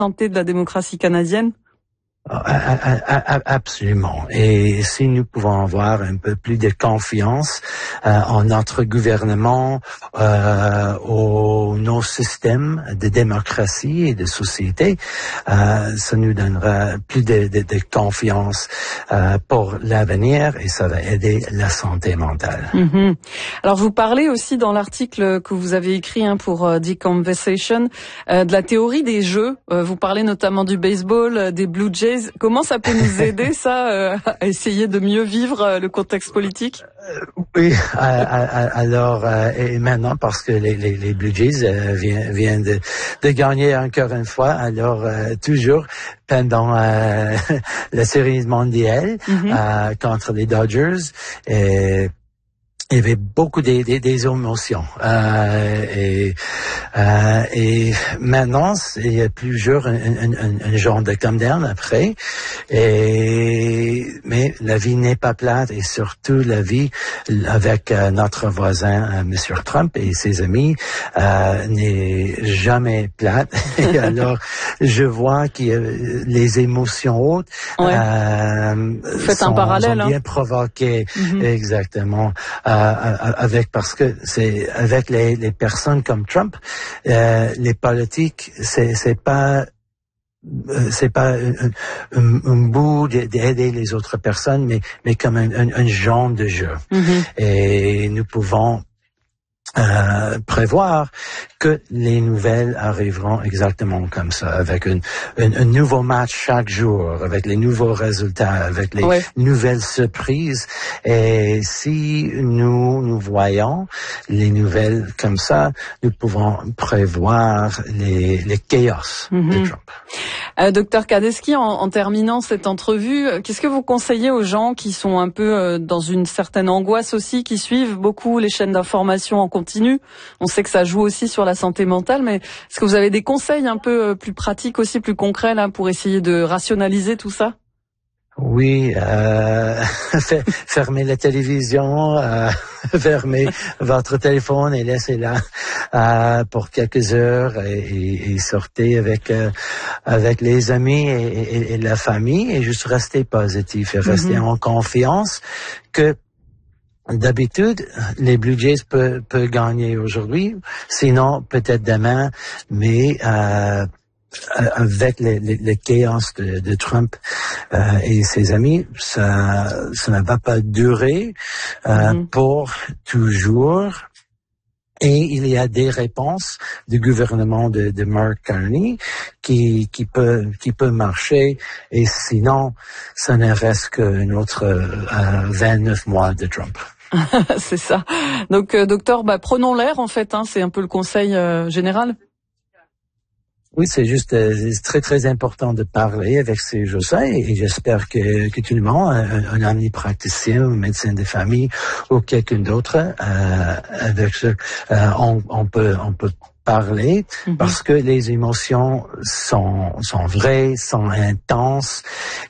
santé de la démocratie canadienne? Absolument. Et si nous pouvons avoir un peu plus de confiance en notre gouvernement, nos systèmes de démocratie et de société, ça nous donnera plus de confiance pour l'avenir et ça va aider la santé mentale. Mm-hmm. Alors vous parlez aussi dans l'article que vous avez écrit pour The Conversation de la théorie des jeux. Vous parlez notamment du baseball, des Blue Jays. Comment ça peut nous aider, ça, à essayer de mieux vivre le contexte politique? Oui, alors, et maintenant, parce que les Blue Jays viennent de gagner encore une fois, alors toujours pendant la série mondiale contre les Dodgers, il y avait beaucoup des émotions et maintenant il y a plusieurs un genre de calm down après mais la vie n'est pas plate et surtout la vie avec notre voisin Monsieur Trump et ses amis n'est jamais plate et alors je vois que les émotions hautes faites un parallèle, sont bien provoquées exactement. Parce que c'est avec les personnes comme Trump, les politiques, c'est pas un bout d'aider les autres personnes, mais comme un genre de jeu. Et nous pouvons prévoir que les nouvelles arriveront exactement comme ça, avec un nouveau match chaque jour, avec les nouveaux résultats, avec les nouvelles surprises. Et si nous voyons les nouvelles comme ça, nous pouvons prévoir les chaos de Trump. Docteur Kadesky, en terminant cette entrevue, qu'est-ce que vous conseillez aux gens qui sont un peu dans une certaine angoisse aussi, qui suivent beaucoup les chaînes d'information en continu? On sait que ça joue aussi sur la santé mentale, mais est-ce que vous avez des conseils un peu plus pratiques aussi, plus concrets là, pour essayer de rationaliser tout ça? Oui, fermez la télévision, fermez votre téléphone et laissez-la pour quelques heures et sortez avec les amis et la famille et juste restez positif et restez en confiance que d'habitude, les Blue Jays peuvent gagner aujourd'hui, sinon peut-être demain, mais avec le chaos de Trump et ses amis, ça ne va pas durer pour toujours. Et il y a des réponses du gouvernement de Mark Carney qui peut marcher. Et sinon, ça ne reste qu'un autre 29 mois de Trump. C'est ça. Donc, docteur, prenons l'air en fait. C'est un peu le conseil général. Oui, c'est juste très très important de parler avec ces gens-là et j'espère que tout le monde, un ami praticien, un médecin de famille ou quelqu'un d'autre, avec ce, on peut parler parce que les émotions sont vraies, sont intenses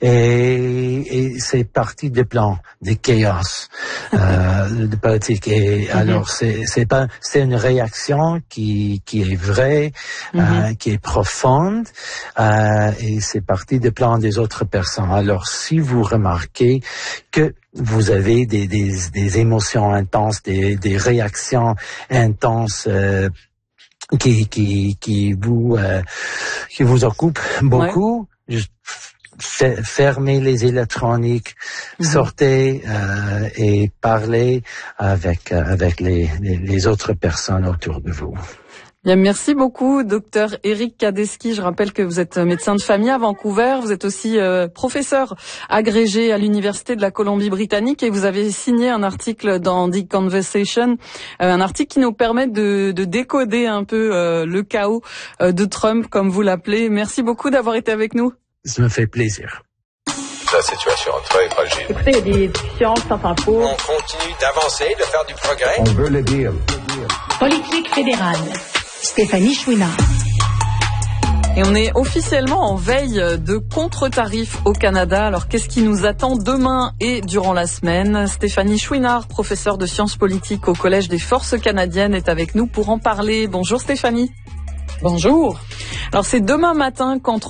et c'est partie des plans, des chaos de politique et alors c'est une réaction qui est vraie, qui est profonde et c'est partie des plans des autres personnes. Alors si vous remarquez que vous avez des émotions intenses, des réactions intenses qui vous occupent beaucoup, juste fermez les électroniques, sortez et parlez avec les autres personnes autour de vous. Bien, merci beaucoup, docteur Éric Kadesky. Je rappelle que vous êtes médecin de famille à Vancouver. Vous êtes aussi professeur agrégé à l'Université de la Colombie-Britannique et vous avez signé un article dans The Conversation, un article qui nous permet de décoder un peu le chaos de Trump, comme vous l'appelez. Merci beaucoup d'avoir été avec nous. Ça me fait plaisir. La situation est très fragile. Écoutez, il y a des discussions sans info. On continue d'avancer, de faire du progrès. On veut le dire. Politique fédérale. Stéphanie Chouinard. Et on est officiellement en veille de contre-tarifs au Canada. Alors qu'est-ce qui nous attend demain et durant la semaine? Stéphanie Chouinard, professeure de sciences politiques au Collège des Forces canadiennes, est avec nous pour en parler. Bonjour Stéphanie. Bonjour. Alors c'est demain matin qu'entre